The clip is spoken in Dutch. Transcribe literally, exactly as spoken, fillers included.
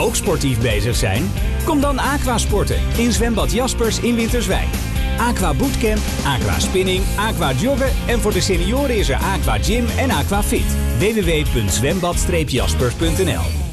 Ook sportief bezig zijn? Kom dan aquasporten in zwembad Jaspers in Winterswijk. Aqua Bootcamp, Aqua Spinning, Aqua Joggen en voor de senioren is er Aqua Gym en Aqua Fit. w w w punt zwembad jaspers punt n l